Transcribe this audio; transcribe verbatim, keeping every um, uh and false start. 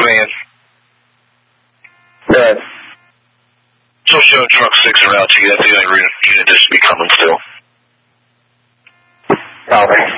Command. Good. So showing truck six around to you. That's the only unit that should be coming still. Copy.